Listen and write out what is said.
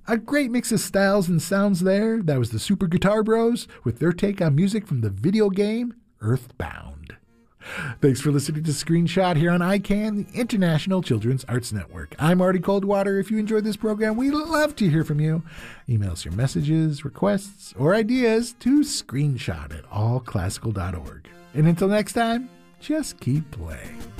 A great mix of styles and sounds there. That was the Super Guitar Bros with their take on music from the video game Earthbound. Thanks for listening to Screenshot here on ICANN, the International Children's Arts Network. I'm Artie Coldwater. If you enjoyed this program, we'd love to hear from you. Email us your messages, requests, or ideas to screenshot@allclassical.org. And until next time, just keep playing.